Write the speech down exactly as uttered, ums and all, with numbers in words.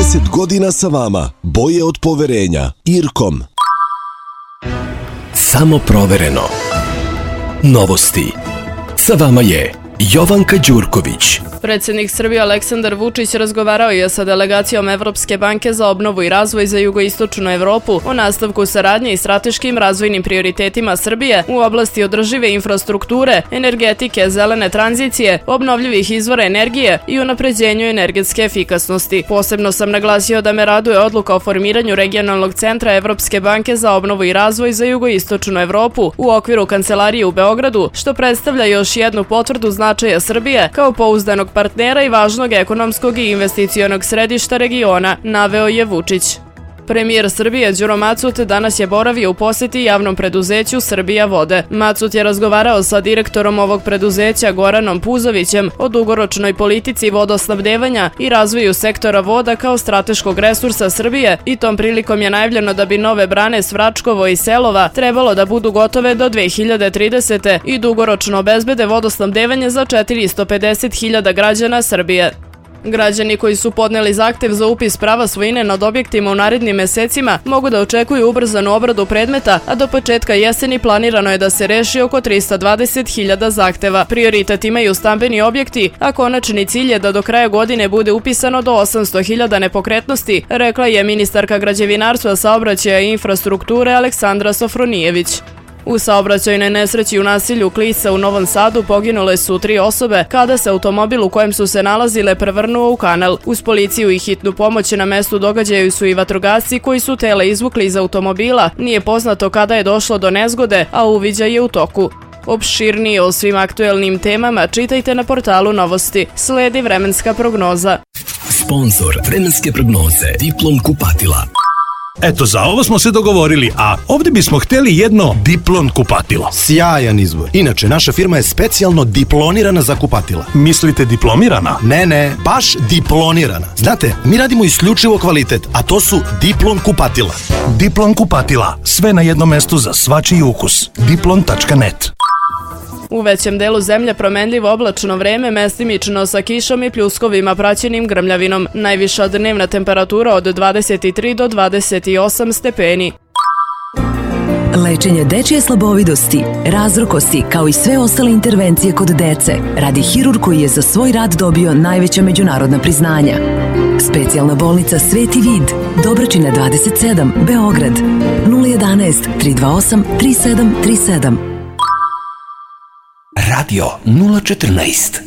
trideset godina sa vama. Boje od poverenja. Irkom. Samo provereno. Novosti. Sa vama je Jovanka Đurković. Predsjednik Srbije Aleksandar Vučić razgovarao je sa delegacijom Evropske banke za obnovu i razvoj za jugoistočnu Evropu o nastavku saradnje i strateškim razvojnim prioritetima Srbije u oblasti održive infrastrukture, energetike, zelene tranzicije, obnovljivih izvora energije i unapređenju energetske efikasnosti. Posebno sam naglasio da me raduje odluka o formiranju regionalnog centra Evropske banke za obnovu i razvoj za jugoistočnu Evropu u okviru kancelarije u Beogradu, što predstavlja još jednu potvrdu značaja Srbije kao pouzdanog partnera i važnog ekonomskog i investicionog središta regiona, naveo je Vučić. Premijer Srbije Đuro Macut danas je boravio u posjeti javnom preduzeću Srbija vode. Macut je razgovarao sa direktorom ovog preduzeća Goranom Puzovićem o dugoročnoj politici vodosnabdevanja i razvoju sektora voda kao strateškog resursa Srbije i tom prilikom je najavljeno da bi nove brane Svračkovo i Selova trebalo da budu gotove do dve hiljade tridesete. i dugoročno obezbede vodosnabdevanje za četiristo pedeset hiljada građana Srbije. Građani koji su podneli zahtev za upis prava svojine nad objektima u narednim mesecima mogu da očekuju ubrzanu obradu predmeta, a do početka jeseni planirano je da se reši oko trista dvadeset hiljada zahteva. Prioritet imaju stambeni objekti, a konačni cilj je da do kraja godine bude upisano do osamsto hiljada nepokretnosti, rekla je ministarka građevinarstva, saobraćaja i infrastrukture Aleksandra Sofronijević. U saobraćajnoj nesreći u naselju Klisa u Novom Sadu poginule su tri osobe kada se automobil u kojem su se nalazile prevrnuo u kanal. Uz policiju i hitnu pomoć na mestu događaja su i vatrogasci koji su tele izvukli iz automobila. Nije poznato kada je došlo do nezgode, a uviđaj je u toku. Opširnije o svim aktuelnim temama čitajte na portalu Novosti. Sledi vremenska prognoza. Sponzor vremenske prognoze Diplom kupatila. Eto, za ovo smo se dogovorili, a ovdje bismo htjeli jedno Diplon kupatilo. Sjajan izbor. Inače, naša firma je specijalno diplonirana za kupatila. Mislite diplomirana? Ne, ne, baš diplonirana. Znate, mi radimo isključivo kvalitet, a to su Diplon kupatila. Diplon kupatila. Sve na jednom mestu za svačiji ukus. diplon tačka net. U većem delu zemlje promenljivo oblačno vreme, mestimično sa kišom i pljuskovima praćenim grmljavinom. Najviša dnevna temperatura od dvadeset tri do dvadeset osam stepeni. Lečenje dečije slabovidosti, razrokosti kao i sve ostale intervencije kod dece radi hirurg koji je za svoj rad dobio najveća međunarodna priznanja. Specijalna bolnica Sveti Vid, Dobračina dvadeset sedam, Beograd, nula jedanaest tri dva osam tri sedam tri sedam. Radio nula četrnaest.